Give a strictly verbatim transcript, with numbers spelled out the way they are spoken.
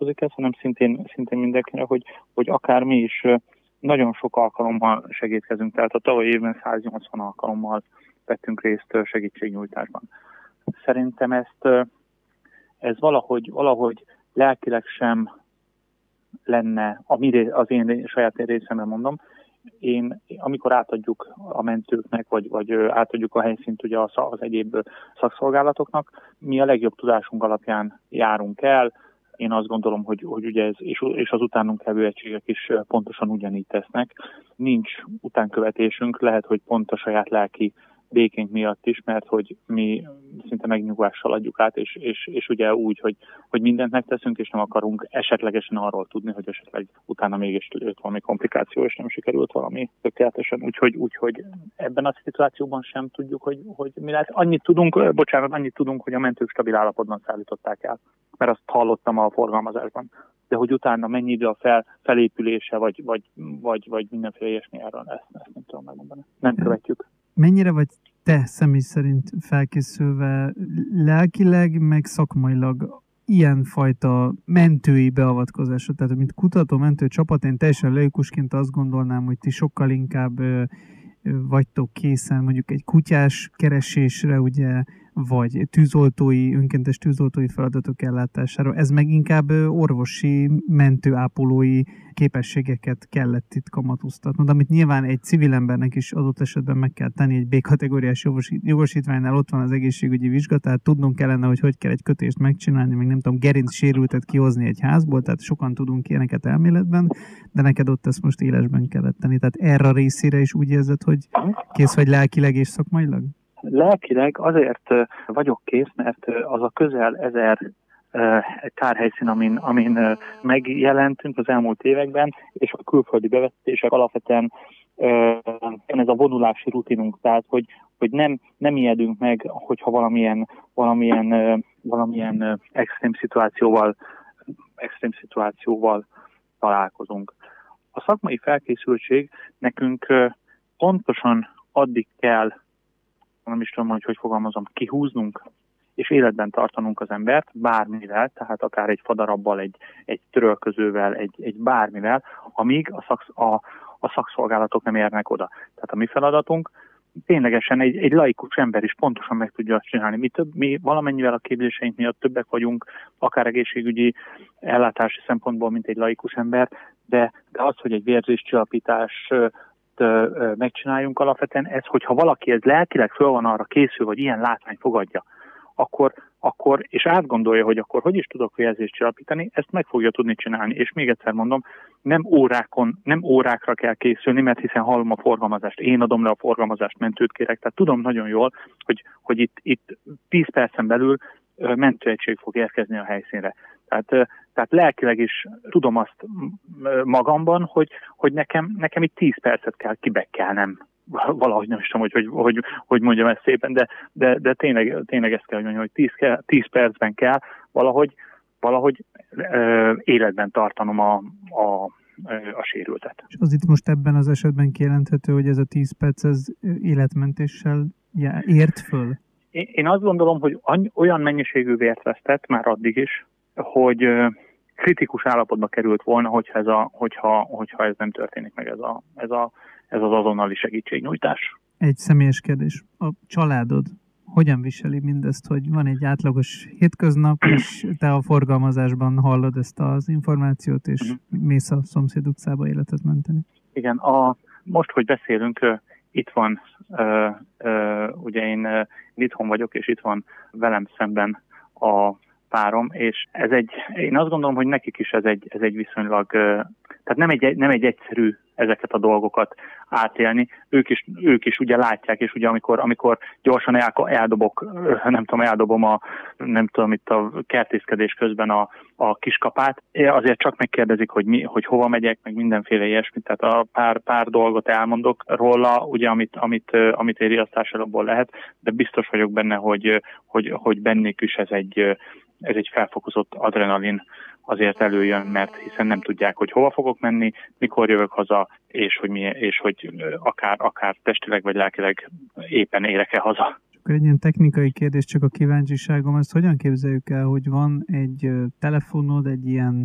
vonatkozik ez, hanem szintén, szintén mindenkire, hogy, hogy akár mi is nagyon sok alkalommal segítkezünk. Tehát a tavalyi évben száznyolcvan alkalommal vettünk részt segítségnyújtásban. Szerintem ezt ez valahogy, valahogy lelkileg sem lenne, az én saját részemben mondom, én, amikor átadjuk a mentőknek, vagy, vagy átadjuk a helyszínt ugye az, az egyéb szakszolgálatoknak, mi a legjobb tudásunk alapján járunk el. Én azt gondolom, hogy, hogy ugye ez, és, és az utánunk levő egységek is pontosan ugyanígy tesznek. Nincs utánkövetésünk, lehet, hogy pont a saját lelki békénk miatt is, mert hogy mi szinte megnyugvással adjuk át, és, és, és ugye úgy, hogy, hogy mindent megteszünk, és nem akarunk esetlegesen arról tudni, hogy esetleg utána mégis jött valami komplikáció, és nem sikerült valami tökéletesen. Úgyhogy, úgyhogy ebben a szituációban sem tudjuk, hogy, hogy mi lehet. Annyit tudunk, bocsánat, annyit tudunk, hogy a mentők stabil állapotban szállították el, mert azt hallottam a forgalmazásban. De hogy utána mennyi idő a fel, felépülése, vagy, vagy, vagy, vagy mindenféle ilyesmi erről, ezt, ezt nem tudom megmondani. Nem követjük. Mennyire vagy te személy szerint felkészülve lelkileg, meg szakmailag ilyenfajta mentői beavatkozásra? Tehát, mint kutató mentő csapat, én teljesen laikusként azt gondolnám, hogy ti sokkal inkább vagytok készen mondjuk egy kutyás keresésre, ugye, vagy tűzoltói, önkéntes tűzoltói feladatok ellátására. Ez meg inkább orvosi, mentőápolói képességeket kellett itt kamatoztatnod, amit nyilván egy civil embernek is adott esetben meg kell tenni, egy B-kategóriás jogosítványnál ott van az egészségügyi vizsga, tehát tudnunk kellene, hogy hogy kell egy kötést megcsinálni, meg nem tudom, gerinc sérültet kihozni egy házból, tehát sokan tudunk ilyeneket elméletben, de neked ott ezt most élesben kellett tenni. Tehát erre a részére is úgy érzed, hogy kész vagy lelkileg és szakmailag? Lelkileg azért vagyok kész, mert az a közel ezer tárhelyszín, amin, amin megjelentünk az elmúlt években, és a külföldi bevetések alapvetően ez a vonulási rutinunk, tehát hogy, hogy nem, nem ijedünk meg, hogyha valamilyen, valamilyen, valamilyen extrém szituációval, extrém szituációval találkozunk. A szakmai felkészültség nekünk pontosan addig kell, nem is tudom, hogy hogy fogalmazom, kihúznunk, és életben tartanunk az embert bármivel, tehát akár egy fadarabbal, egy, egy törölközővel, egy, egy bármivel, amíg a, szaksz, a, a szakszolgálatok nem érnek oda. Tehát a mi feladatunk ténylegesen egy, egy laikus ember is pontosan meg tudja azt csinálni. Mi, több, mi valamennyivel a képzéseink miatt többek vagyunk, akár egészségügyi ellátási szempontból, mint egy laikus ember, de, de az, hogy egy vérzéscsillapítás megcsináljunk alapvetően, ez, hogyha valaki ez lelkileg föl van arra készül, hogy ilyen látvány fogadja, akkor, akkor, és átgondolja, hogy akkor hogy is tudok vérzést csillapítani, ezt meg fogja tudni csinálni. És még egyszer mondom, nem órákon, nem órákra kell készülni, mert hiszen hallom a forgalmazást, én adom le a forgalmazást, mentőt kérek, tehát tudom nagyon jól, hogy, hogy itt, itt tíz percen belül mentőegység fog érkezni a helyszínre. Tehát, tehát lelkileg is tudom azt magamban, hogy, hogy nekem, nekem itt tíz percet kell kibekkelnem. Valahogy nem is tudom, hogy, hogy, hogy, hogy mondjam ezt szépen, de, de, de tényleg, tényleg ezt kell, hogy mondjam, hogy tíz, kell, tíz percben kell valahogy, valahogy ö, életben tartanom a, a, a sérültet. És az itt most ebben az esetben kijelenthető, hogy ez a tíz perc ez életmentéssel ért föl? Én azt gondolom, hogy olyan mennyiségű vért vesztett már addig is, hogy kritikus állapotba került volna, hogyha ez, a, hogyha, hogyha ez nem történik meg, ez, a, ez, a, ez az azonnali segítségnyújtás. Egy személyes kérdés. A családod hogyan viseli mindezt, hogy van egy átlagos hétköznap, és te a forgalmazásban hallod ezt az információt, és uh-huh. mész a szomszéd utcába életet menteni? Igen, a, most, hogy beszélünk, itt van, uh, uh, ugye én uh, itthon vagyok, és itt van velem szemben a párom, és ez egy, én azt gondolom, hogy nekik is ez egy, ez egy viszonylag, tehát nem egy, nem egy egyszerű ezeket a dolgokat átélni. Ők is, ők is ugye látják, és ugye amikor, amikor gyorsan el, eldobok, nem tudom, eldobom a, nem tudom, itt a kertészkedés közben a, a kiskapát, azért csak megkérdezik, hogy, mi, hogy hova megyek, meg mindenféle ilyesmit, tehát a pár, pár dolgot elmondok róla, ugye, amit, amit, amit egy riasztásalapból lehet, de biztos vagyok benne, hogy, hogy, hogy bennük is ez egy, ez egy felfokozott adrenalin azért előjön, mert hiszen nem tudják, hogy hova fogok menni, mikor jövök haza, és hogy, mi, és hogy akár, akár testileg vagy lelkileg éppen érek-e haza. Akkor egy ilyen technikai kérdés, csak a kíváncsiságom, ezt hogyan képzeljük el, hogy van egy telefonod, egy ilyen